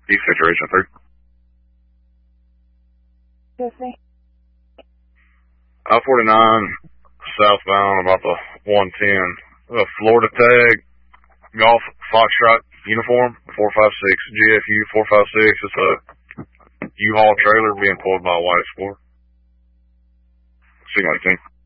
East Saturation 3. Yes, sir. I-49 southbound about the 110. Florida tag, Golf Foxtrot uniform, 456, GFU 456. It's a U-Haul trailer being pulled by a white Explorer. Signal 18.